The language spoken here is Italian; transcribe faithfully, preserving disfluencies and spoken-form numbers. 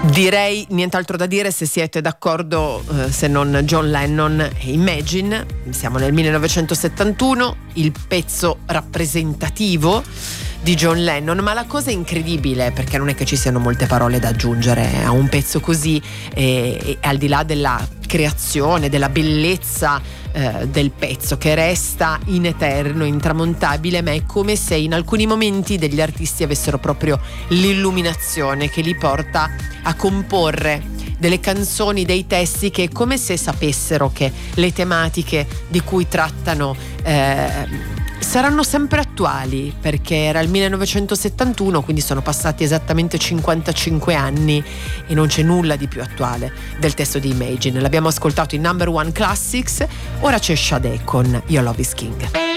Direi nient'altro da dire, se siete d'accordo, eh, se non John Lennon e Imagine. Siamo nel millenovecentosettantuno, il pezzo rappresentativo di John Lennon, ma la cosa incredibile, perché non è che ci siano molte parole da aggiungere a un pezzo così, e, e al di là della creazione, della bellezza eh, del pezzo che resta in eterno, intramontabile, ma è come se in alcuni momenti degli artisti avessero proprio l'illuminazione che li porta a comporre delle canzoni, dei testi che è come se sapessero che le tematiche di cui trattano eh, saranno sempre attuali, perché era il millenovecentosettantuno, quindi sono passati esattamente cinquantacinque anni e non c'è nulla di più attuale del testo di Imagine. L'abbiamo ascoltato in Number One Classics, ora c'è Sade con Your Love Is King.